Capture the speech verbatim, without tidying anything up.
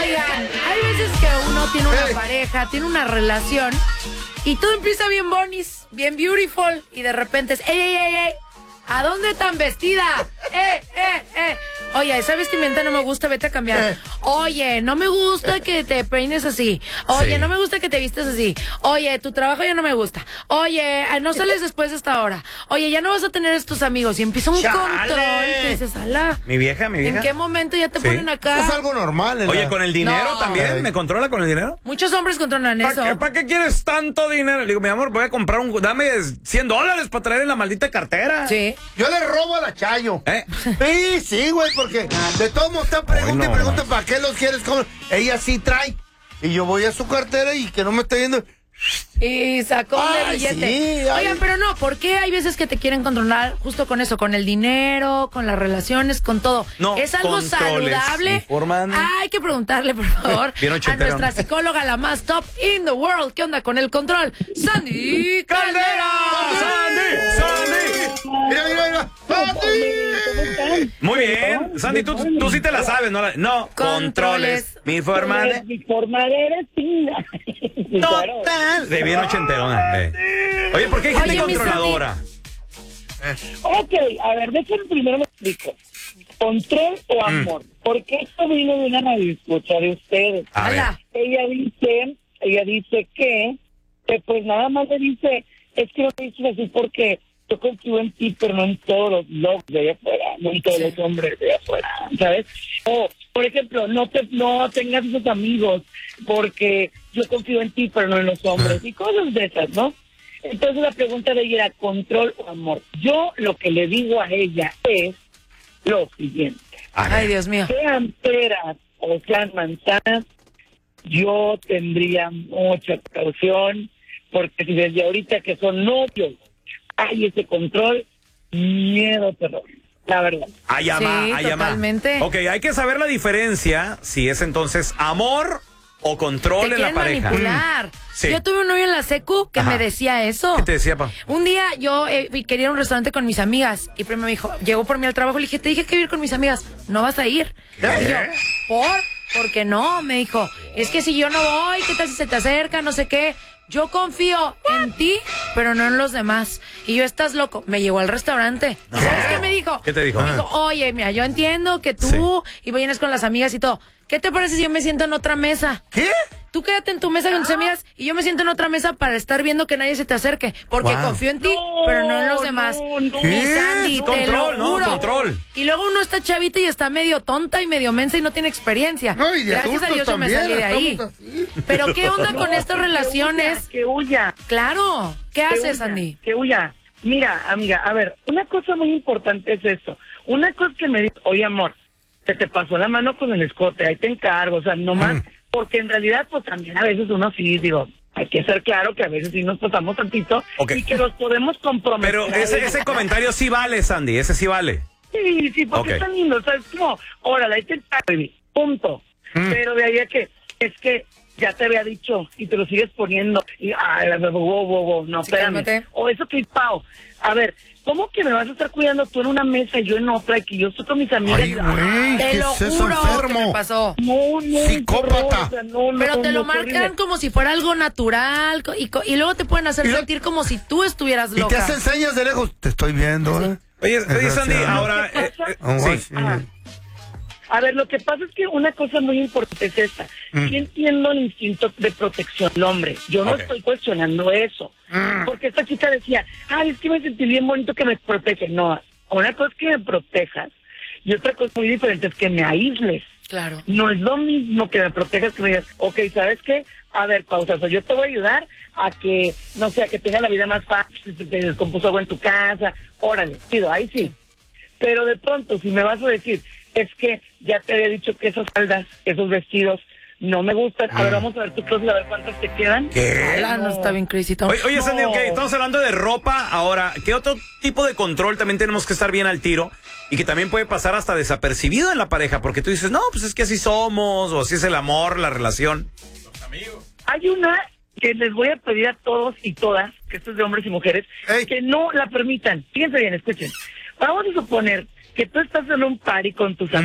Oigan, hay veces que uno tiene una hey. pareja, tiene una relación y todo empieza bien bonis, bien beautiful y de repente es, ey, ey, ey, ey, ¿a dónde tan vestida? Eh, eh, eh. Oye, esa vestimenta no me gusta, vete a cambiar. Eh. Oye, no me gusta que te peines así. Oye, sí. no me gusta que te vistas así. Oye, tu trabajo ya no me gusta. Oye, no sales después de esta hora. Oye, ya no vas a tener estos amigos. Y empieza un ¡Chale! control. Y dices, ala. Mi vieja, mi vieja. ¿En qué momento ya te sí. ponen acá? Es algo normal. Oye, la... ¿con el dinero no. también? Ay. ¿Me controla con el dinero? Muchos hombres controlan ¿Para eso. qué, ¿Para qué quieres tanto dinero? Le digo, mi amor, voy a comprar un... Dame cien dólares para traer en la maldita cartera. Sí. Yo le robo a la Chayo. ¿Eh? Sí, sí, güey, porque de todos modos te pregunta no, y pregunta, ¿para qué los quieres? ¿Cómo? Ella sí trae. Y yo voy a su cartera y que no me está viendo. Y sacó un billete. Sí, Oigan, pero no, ¿por qué hay veces que te quieren controlar justo con eso? Con el dinero, con las relaciones, con todo. No, ¿Es algo saludable? Informan. Ah, hay que preguntarle, por favor, a nuestra psicóloga, la más top in the world. ¿Qué onda con el control? ¡Sandy Caldera! ¡Sandy! ¡Sandy! ¡Mira, mira, mira! ¡Sandy! Muy bien. Sandy, tú, tú sí te la sabes, ¿no? No, controles. Mi forma de... Mi forma de vestir. Total. De bien ochenterona. Eh. Oye, ¿por qué hay gente Oye, controladora? Ok, a ver, déjenme primero me explico. ¿Control o amor? Mm. Porque esto vino de una radioescucha de ustedes. A ver. Ella dice, ella dice que, que pues nada más le dice, es que no te dices así porque yo confío en ti, pero no en todos los locos de allá afuera, no en todos sí. los hombres de allá afuera, ¿sabes? O, por ejemplo, no te no tengas esos amigos porque yo confío en ti, pero no en los hombres, y cosas de esas, ¿no? Entonces la pregunta de ella era ¿control o amor? Yo lo que le digo a ella es lo siguiente. Ay, Dios mío. Sean peras o sean manzanas, yo tendría mucha precaución, porque si desde ahorita que son novios hay ese control, miedo, terror, la verdad. Allá sí, va, allá totalmente. va. Ok, hay que saber la diferencia si es entonces amor o control te en la pareja. manipular. Sí. Yo tuve un novio en la secu que Ajá. me decía eso. ¿Qué te decía, pa? Un día yo eh, quería ir a un restaurante con mis amigas y primero me dijo, llegó por mí al trabajo, le dije, te dije que iba a ir con mis amigas, no vas a ir. ¿Qué? Y yo, ¿por? ¿Por qué no? Me dijo, es que si yo no voy, ¿qué tal si se te acerca? No sé qué. Yo confío en ti, pero no en los demás. Y yo, estás loco. Me llevó al restaurante. No. ¿Sabes qué me dijo? ¿Qué te dijo? Me dijo, oye, mira, yo entiendo que tú sí. y vienes con las amigas y todo. ¿Qué te parece si yo me siento en otra mesa? ¿Qué? Tú quédate en tu mesa con tus amigas y yo me siento en otra mesa para estar viendo que nadie se te acerque. Porque wow. confío en ti, no, pero no en los demás. No, no. Y Sandy, te control, lo juro. No, control. Y luego uno está chavita y está medio tonta y medio mensa y no tiene experiencia. No, y de Gracias a Dios yo me salí de ahí. Pero ¿qué onda no, con estas relaciones? Que huya. Claro. ¿Qué que haces, huya, Sandy? Que huya. Mira, amiga, a ver, una cosa muy importante es esto. Una cosa que me dice, oye, amor, se te pasó la mano con el escote, ahí te encargo, o sea, nomás, mm. porque en realidad, pues también a veces uno sí, digo, hay que ser claro que a veces sí nos pasamos tantito okay. y que los podemos comprometer. Pero ese, ese comentario sí vale, Sandy, ese sí vale. Sí, sí, porque okay. está lindo, o sea, es como, órale, ahí te encargo, punto. Mm. Pero de ahí a que, es que ya te había dicho y te lo sigues poniendo y, ay, wow, wow, wow, no, sí, espérame. Cálmate. O eso que, Pau, a ver, ¿cómo que me vas a estar cuidando tú en una mesa y yo en otra y que yo estoy con mis amigas? Ay, güey, te ¿qué lo es eso, juro enfermo? que me pasó. No, no, psicópata. O sea, no, no, pero te no, lo no, marcan horrible. Como si fuera algo natural y, y luego te pueden hacer sentir como si tú estuvieras loca. Y te hacen señas de lejos. Te estoy viendo, sí. ¿eh? Oye, oye Sandy, ahora... Eh, eh, eh, sí. A ver, lo que pasa es que una cosa muy importante es esta. Mm. Yo entiendo el instinto de protección del hombre. Yo no okay. estoy cuestionando eso. Mm. Porque esta chica decía, ay, es que me sentí bien bonito que me protege. No, una cosa es que me protejas y otra cosa muy diferente es que me aísles. Claro. No es lo mismo que me protejas que me digas, ok, ¿sabes qué? A ver, pausa, so yo te voy a ayudar a que, no sé, a que tenga la vida más fácil, si te descompuso algo en tu casa. Órale, pido, ahí sí. Pero de pronto, si me vas a decir, es que ya te había dicho que esas faldas, esos vestidos, no me gustan. A ver, vamos a ver tu closet, a ver cuántas te quedan. ¿Qué? No, no está bien crazy. Oye, oye no. Sandy, ok, estamos hablando de ropa. Ahora, ¿qué otro tipo de control también tenemos que estar bien al tiro? Y que también puede pasar hasta desapercibido en la pareja, porque tú dices, no, pues es que así somos, o así es el amor, la relación. Los amigos. Hay una que les voy a pedir a todos y todas, que esto es de hombres y mujeres, hey. que no la permitan. Fíjense bien, escuchen. Vamos a suponer que tú estás en un party con tus amigos.